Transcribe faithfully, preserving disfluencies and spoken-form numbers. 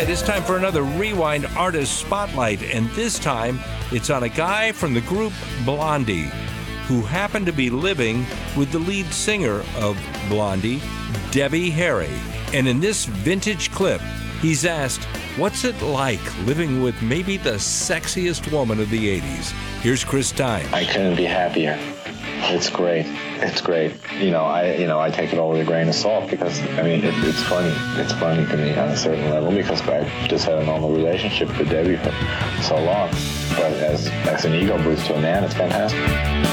right, it's time for another Rewind Artist Spotlight, and this time it's on a guy from the group Blondie who happened to be living with the lead singer of Blondie, Debbie Harry. And in this vintage clip, he's asked, what's it like living with maybe the sexiest woman of the eighties? Here's Chris Tyne. I couldn't be happier. It's great. It's great. You know, I you know I take it all with a grain of salt because I mean it, it's funny. It's funny to me on a certain level because I just had a normal relationship with Debbie for so long. But as as an ego boost to a man, it's fantastic.